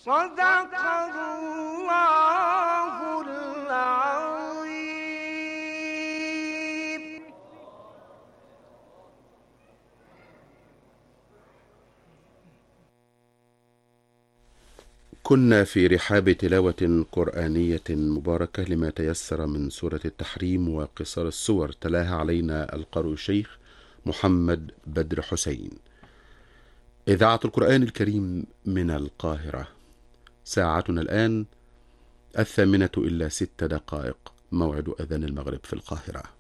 صدق الله العظيم. كنا في رحاب تلاوة قرآنية مباركة لما تيسر من سورة التحريم وقصار السور، تلاها علينا القارئ الشيخ محمد بدر حسين. إذاعة القرآن الكريم من القاهرة. ساعتنا الآن 8:06، موعد أذان المغرب في القاهرة.